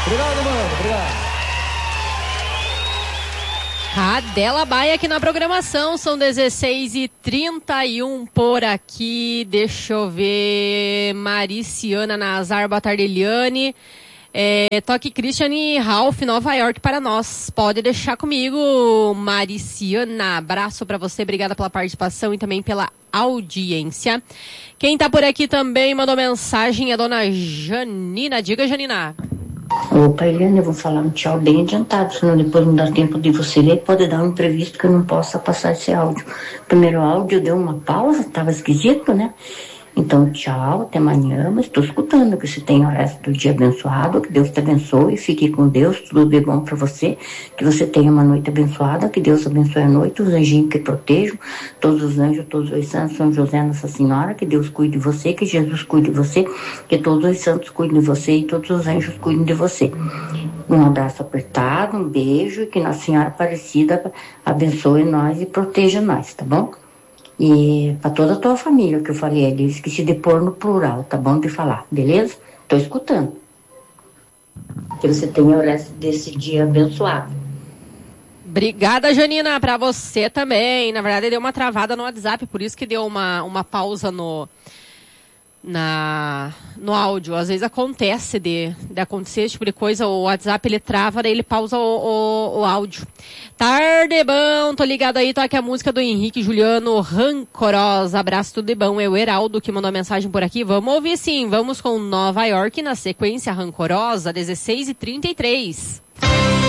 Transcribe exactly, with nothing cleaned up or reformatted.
Obrigado, mano. Obrigado. Adela Baia aqui na programação, são dezesseis e trinta e um por aqui, deixa eu ver, Mariciana Nazar, boa tarde, Eliane, é, toque Christian e Ralph, Nova York para nós, pode deixar comigo, Mariciana, abraço para você, obrigada pela participação e também pela audiência. Quem tá por aqui também mandou mensagem é a dona Janina, diga, Janina. Opa, Eliane, eu vou falar um tchau bem adiantado, senão depois não dá tempo de você ler, pode dar um imprevisto que eu não possa passar esse áudio. O primeiro áudio deu uma pausa, estava esquisito, né? Então, tchau, até amanhã, mas estou escutando, que você tenha o resto do dia abençoado, que Deus te abençoe, fique com Deus, tudo de bom para você, que você tenha uma noite abençoada, que Deus abençoe a noite, os anjinhos que protejam, todos os anjos, todos os santos, São José, Nossa Senhora, que Deus cuide de você, que Jesus cuide de você, que todos os santos cuidem de você e todos os anjos cuidem de você. Um abraço apertado, um beijo, e que Nossa Senhora Aparecida abençoe nós e proteja nós, tá bom? E para toda a tua família, que eu falei ali, esqueci de pôr no plural, tá bom de falar, beleza? Tô escutando. Que você tenha o resto desse dia abençoado. Obrigada, Janina, para você também. Na verdade, deu uma travada no WhatsApp, por isso que deu uma, uma pausa no, na, no áudio. Às vezes acontece de, de acontecer esse tipo de coisa, o WhatsApp ele trava, daí ele pausa o, o, o áudio. Tarde, bom, tô ligado aí, tô aqui a música do Henrique Juliano, Rancorosa, abraço, tudo de bom, é o Heraldo que mandou a mensagem por aqui, vamos ouvir sim, vamos com Nova York, na sequência Rancorosa, dezesseis e trinta e três.